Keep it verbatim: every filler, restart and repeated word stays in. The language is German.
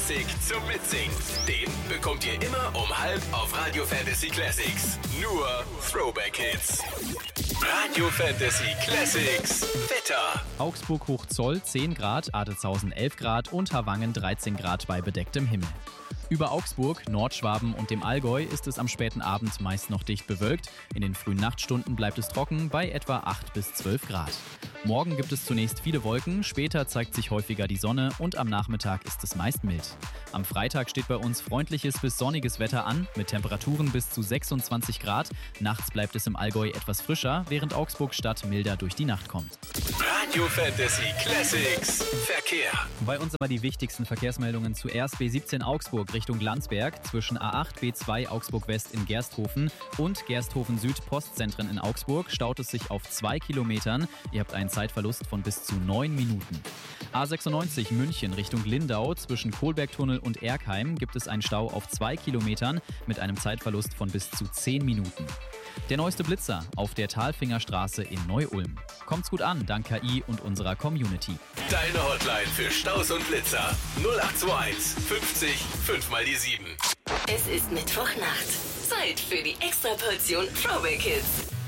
Classic zum Mitsingen. Den bekommt ihr immer um halb auf Radio Fantasy Classics. Nur Throwback-Hits. Radio Fantasy Classics Wetter. Augsburg Hochzoll zehn Grad, Adelzhausen elf Grad und Havangen dreizehn Grad bei bedecktem Himmel. Über Augsburg, Nordschwaben und dem Allgäu ist es am späten Abend meist noch dicht bewölkt. In den frühen Nachtstunden bleibt es trocken bei etwa acht bis zwölf Grad. Morgen gibt es zunächst viele Wolken, später zeigt sich häufiger die Sonne und am Nachmittag ist es meist mild. Am Freitag steht bei uns freundliches bis sonniges Wetter an, mit Temperaturen bis zu sechsundzwanzig Grad. Nachts bleibt es im Allgäu etwas frischer, während Augsburg Stadt milder durch die Nacht kommt. Radio Fantasy Classics Verkehr. Bei uns aber die wichtigsten Verkehrsmeldungen. Zuerst B siebzehn Augsburg Richtung Landsberg, zwischen A acht B zwei Augsburg West in Gersthofen und Gersthofen Süd Postzentren in Augsburg staut es sich auf zwei Kilometern. Ihr habt einen Zeitverlust von bis zu neun Minuten. A sechsundneunzig München Richtung Lindau, zwischen Kohlbergtunnel und Erkheim gibt es einen Stau auf zwei Kilometern mit einem Zeitverlust von bis zu zehn Minuten. Der neueste Blitzer auf der Talfingerstraße in Neu-Ulm. Kommt's gut an, dank K I und unserer Community. Deine Hotline für Staus und Blitzer null acht zwei eins fünfzig fünf mal die sieben. Es ist Mittwochnacht. Zeit für die Extraportion Throwback Hits.